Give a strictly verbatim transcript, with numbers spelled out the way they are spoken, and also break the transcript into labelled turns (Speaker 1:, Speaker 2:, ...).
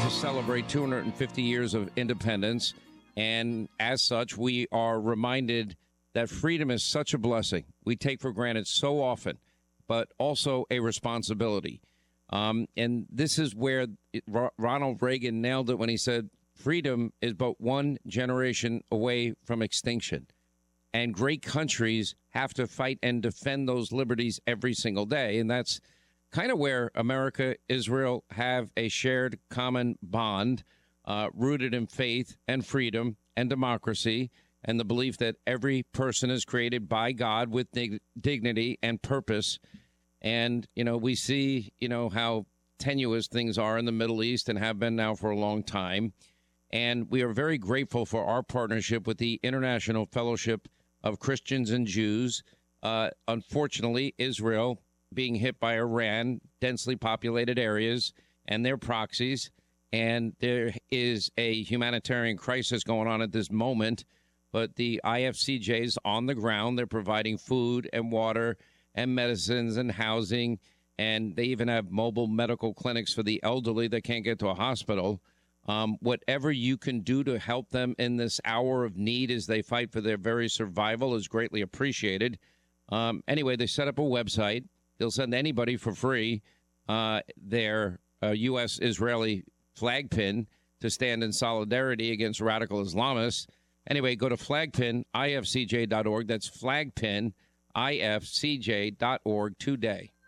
Speaker 1: to celebrate two hundred fifty years of independence, and as such, we are reminded that freedom is such a blessing we take for granted so often, but also a responsibility. Um, and this is where it, Ronald Reagan nailed it when he said, freedom is but one generation away from extinction. And great countries have to fight and defend those liberties every single day. And that's kind of where America, Israel have a shared common bond uh, rooted in faith and freedom and democracy and the belief that every person is created by God with dig- dignity and purpose. And, you know, we see, you know, how tenuous things are in the Middle East and have been now for a long time. And we are very grateful for our partnership with the International Fellowship of Christians and Jews. Uh, unfortunately, Israel being hit by Iran, densely populated areas, and their proxies. And there is a humanitarian crisis going on at this moment. But the I F C J is on the ground. They're providing food and water and medicines and housing. And they even have mobile medical clinics for the elderly that can't get to a hospital. Um, whatever you can do to help them in this hour of need as they fight for their very survival is greatly appreciated. Um, anyway, they set up a website. They'll send anybody for free uh, their uh, U S Israeli flag pin to stand in solidarity against radical Islamists. Anyway, go to flagpin I F C J dot org. That's flagpin I F C J dot org today.